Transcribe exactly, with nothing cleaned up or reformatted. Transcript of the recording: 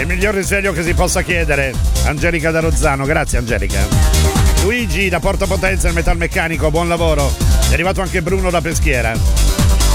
il miglior risveglio che si possa chiedere. Angelica da Rozzano, grazie Angelica. Luigi da Porto Potenza, il metalmeccanico, buon lavoro. È arrivato anche Bruno da Peschiera.